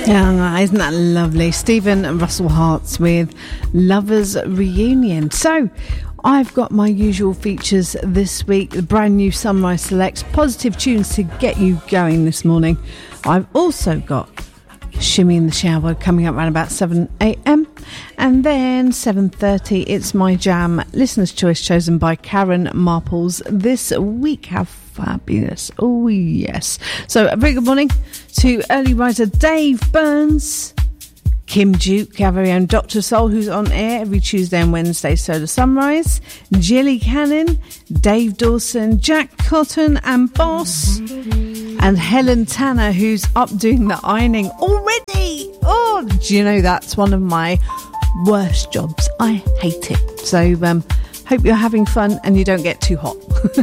Yeah, isn't that lovely? Stephen and Russell Harts with Lovers Reunion. So, I've got my usual features this week. The brand new Sunrise Selects, positive tunes to get you going this morning. I've also got Shimmy in the Shower coming up around about 7 a.m. And then 7:30, it's My Jam, Listener's Choice, chosen by Karen Marples this week. How fabulous. Oh, yes. So, a very good morning to early riser Dave Burns, Kim Duke, our very own Dr. Soul, who's on air every Tuesday and Wednesday, Solar Sunrise, Jilly Cannon, Dave Dawson, Jack Cotton and Boss, and Helen Tanner, who's up doing the ironing already. Oh, do you know that's one of my worst jobs? I hate it. So, hope you're having fun and you don't get too hot.